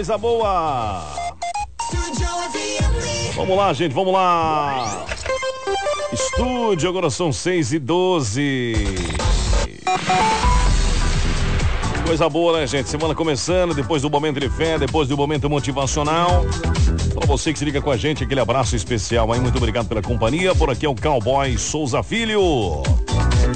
coisa boa. Vamos lá, gente, vamos lá. Estúdio, agora são 6h12. Coisa boa, né, gente? Semana começando, depois do momento de fé, depois do momento motivacional. Pra você que se liga com a gente, aquele abraço especial aí. Muito obrigado pela companhia. Por aqui é o Cowboy Souza Filho.